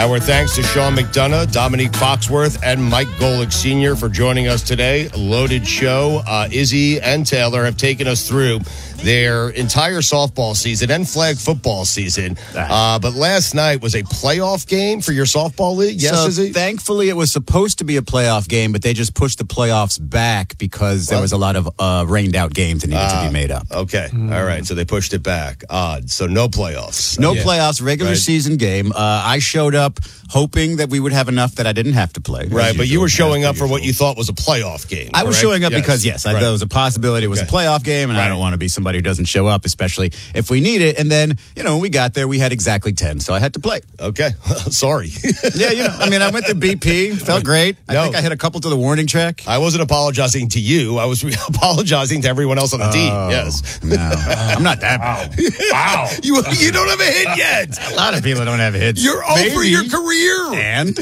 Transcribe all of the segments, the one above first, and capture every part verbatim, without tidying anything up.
Our thanks to Sean McDonough, Dominique Foxworth, and Mike Golick Senior for joining us today. A loaded show. Uh, Izzy and Taylor have taken us through their entire softball season and flag football season. Uh, but last night was a playoff game for your softball league. Yes, so Izzy? Thankfully, it was supposed to be a playoff game, but they just pushed the playoffs back because there Well, was a lot of uh, rained out games that needed uh, to be made up. Okay. Mm. All right. So they pushed it back. Odd. So no playoffs. No yeah. playoffs, regular right. season game. Uh, I showed up hoping that we would have enough that I didn't have to play. Right, but you were showing up for what you thought was a playoff game. I was correct? showing up yes. because, yes, I, right. there was a possibility it was okay. a playoff game, and right. I don't want to be somebody who doesn't show up, especially if we need it. And then, you know, when we got there, we had exactly ten, so I had to play. Okay. Sorry. yeah, you know, I mean, I went to B P, felt great. I no. think I hit a couple to the warning track. I wasn't apologizing to you. I was apologizing to everyone else on the oh, team. Yes. No, I'm not that bad. Wow. you, you don't have a hit yet. A lot of people don't have hits. You're over your career. And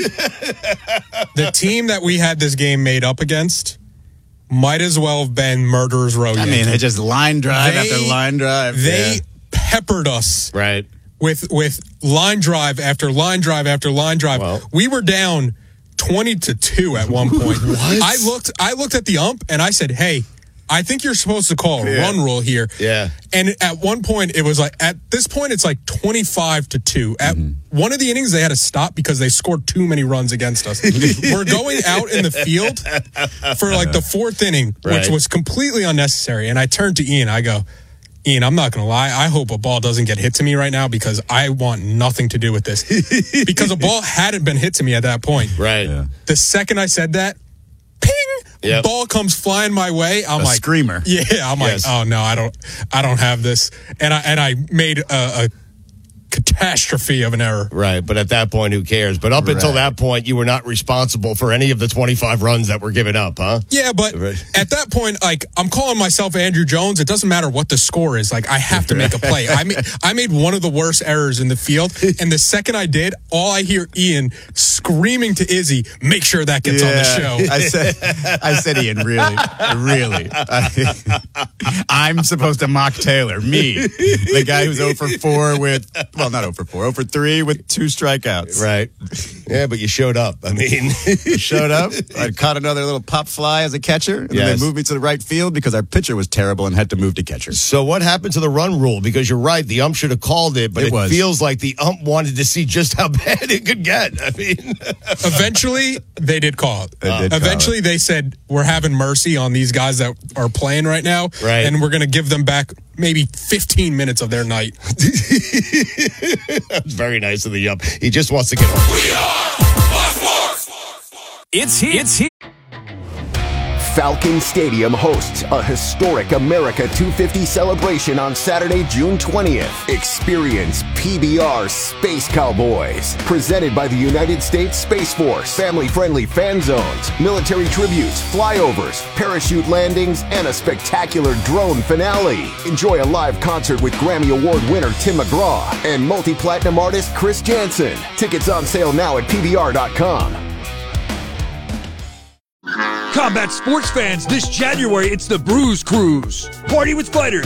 the team that we had this game made up against might as well have been Murderers Row. I mean, they just line drive they, after line drive. They yeah. peppered us. Right. With with line drive after line drive after line drive. Well, we were down twenty to two at one point. What? I looked I looked at the ump and I said, "Hey, I think you're supposed to call a yeah. run rule here." Yeah. And at one point, it was like, at this point, it's like twenty-five to two. At mm-hmm. one of the innings, they had to stop because they scored too many runs against us. We're going out in the field for like the fourth inning, right. which was completely unnecessary. And I turned to Ian. I go, Ian, I'm not going to lie. I hope a ball doesn't get hit to me right now because I want nothing to do with this. Because a ball hadn't been hit to me at that point. Right. Yeah. The second I said that, ping! Yep. Ball comes flying my way. I'm a like screamer. Yeah, I'm yes. like, oh no, I don't, I don't have this, and I and I made a, a catastrophe of an error. Right, but at that point, who cares? But up right. until that point, you were not responsible for any of the twenty-five runs that were given up, huh? Yeah, but right. at that point, like I'm calling myself Andrew Jones. It doesn't matter what the score is. Like I have to make a play. I made I made one of the worst errors in the field, and the second I did, all I hear Ian screaming to Izzy, "Make sure that gets yeah. on the show." I said, I said, Ian, really, really, I, I'm supposed to mock Taylor, me, the guy who's zero for four with. Well, not zero for four, zero for three with two strikeouts. Right. Yeah, but you showed up. I mean, you showed up. I caught another little pop fly as a catcher, and yes. then they moved me to the right field because our pitcher was terrible and had to move to catcher. So what happened to the run rule? Because you're right, the ump should have called it, but it, it feels like the ump wanted to see just how bad it could get. I mean, eventually they did call it. They did eventually call it. they said, we're having mercy on these guys that are playing right now, right. and we're going to give them back maybe fifteen minutes of their night. That's very nice of the ump. He just wants to get off. We are Sports. It's here. It's here. Falcon Stadium hosts a historic America two fifty celebration on Saturday, June twentieth. Experience P B R Space Cowboys, presented by the United States Space Force. Family-friendly fan zones, military tributes, flyovers, parachute landings, and a spectacular drone finale. Enjoy a live concert with Grammy Award winner Tim McGraw and multi-platinum artist Chris Jansen. Tickets on sale now at P B R dot com. Combat sports fans, this January it's the Bruise Cruise. Party with fighters,